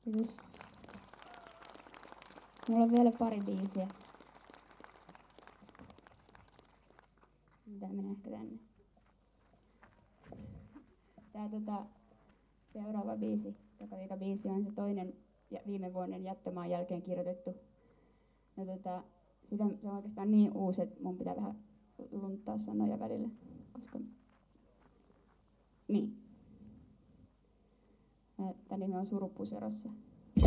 Kiitos. Mulla on vielä pari biisiä. Tää menee ehkä tänne. Tää seuraava biisi, Takaviika-biisi on se toinen viime vuoden Jättömaan jälkeen kirjoitettu. Ja se on oikeastaan niin uusi, että mun pitää vähän lunttaa sanoja välillä, koska niin. Tän nimi on Surupuserossa.